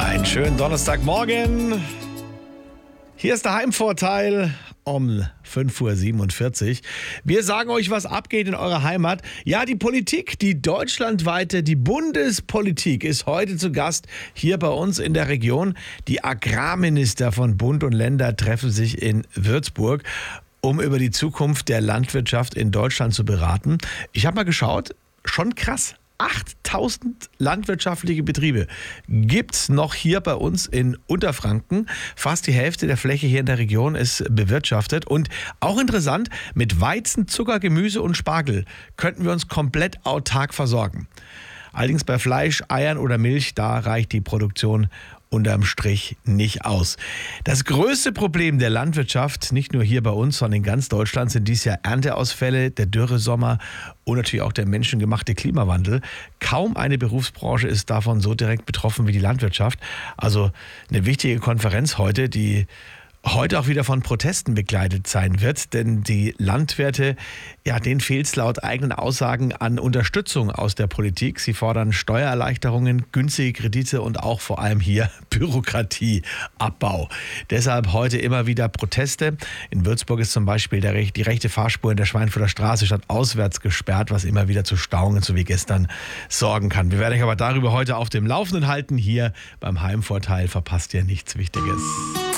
Einen schönen Donnerstagmorgen. Hier ist der Heimvorteil um 5.47 Uhr. Wir sagen euch, was abgeht in eurer Heimat. Ja, die Politik, die deutschlandweite, die Bundespolitik ist heute zu Gast hier bei uns in der Region. Die Agrarminister von Bund und Länder treffen sich in Würzburg, um über die Zukunft der Landwirtschaft in Deutschland zu beraten. Ich habe mal geschaut, schon krass. 8000 landwirtschaftliche Betriebe gibt's noch hier bei uns in Unterfranken. Fast die Hälfte der Fläche hier in der Region ist bewirtschaftet. Und auch interessant, mit Weizen, Zucker, Gemüse und Spargel könnten wir uns komplett autark versorgen. Allerdings bei Fleisch, Eiern oder Milch, da reicht die Produktion unterm Strich nicht aus. Das größte Problem der Landwirtschaft, nicht nur hier bei uns, sondern in ganz Deutschland, sind dies Jahr Ernteausfälle, der Dürresommer und natürlich auch der menschengemachte Klimawandel. Kaum eine Berufsbranche ist davon so direkt betroffen wie die Landwirtschaft. Also eine wichtige Konferenz heute, die heute auch wieder von Protesten begleitet sein wird, denn die Landwirte, ja, denen fehlt es laut eigenen Aussagen an Unterstützung aus der Politik. Sie fordern Steuererleichterungen, günstige Kredite und auch vor allem hier Bürokratieabbau. Deshalb heute immer wieder Proteste. In Würzburg ist zum Beispiel die rechte Fahrspur in der Schweinfurter Straße statt auswärts gesperrt, was immer wieder zu Stauungen, so wie gestern, sorgen kann. Wir werden euch aber darüber heute auf dem Laufenden halten. Hier beim Heimvorteil verpasst ihr nichts Wichtiges.